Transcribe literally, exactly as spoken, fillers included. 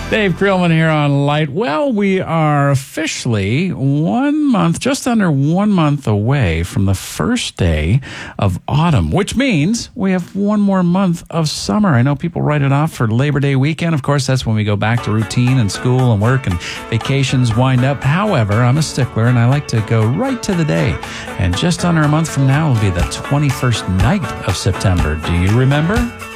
Dave Creelman here on Light. Well, we are officially one month, just under one month away from the first day of autumn, which means we have one more month of summer. I know people write it off for Labor Day weekend. Of course, that's when we go back to routine and school and work and vacations wind up. However, I'm a stickler and I like to go right to the day. And just under a month from now will be the twenty-first night of September. Do you remember?